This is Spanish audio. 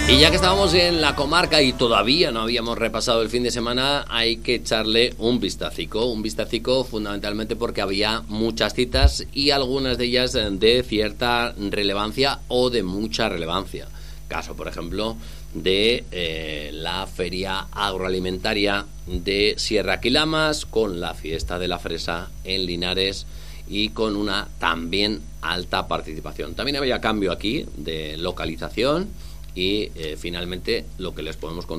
Y ya que estábamos en la comarca y todavía no habíamos repasado el fin de semana, hay que echarle un vistacico fundamentalmente porque había muchas citas y algunas de ellas de cierta relevancia o de mucha relevancia. Caso, por ejemplo, de la feria agroalimentaria de Sierra Quilamas, con la fiesta de la fresa en Linares y con una también alta participación. También había cambio aquí de localización y finalmente lo que les podemos contar